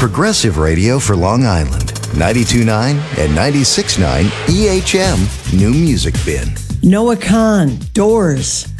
Progressive radio for Long Island. 92.9 and 96.9 EHM New Music Bin. Noah Kahn, Doors.